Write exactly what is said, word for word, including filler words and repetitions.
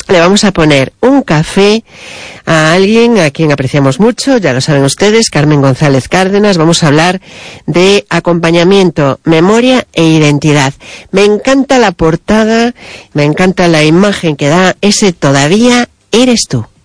le vamos a poner un café a alguien a quien apreciamos mucho, ya lo saben ustedes, Carmen González Cárdenas. Vamos a hablar de acompañamiento, memoria e identidad. Me encanta la portada, me encanta la imagen que da ese "todavía eres tú".